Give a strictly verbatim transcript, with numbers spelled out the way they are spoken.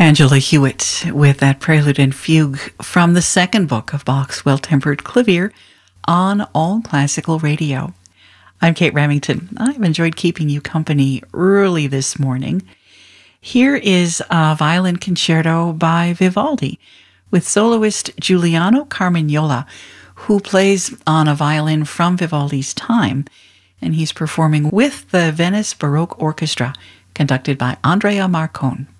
Angela Hewitt with that prelude and fugue from the second book of Bach's Well-Tempered Clavier on All Classical Radio. I'm Kate Remington. I've enjoyed keeping you company early this morning. Here is a violin concerto by Vivaldi with soloist Giuliano Carmignola, who plays on a violin from Vivaldi's time, and he's performing with the Venice Baroque Orchestra, conducted by Andrea Marcon.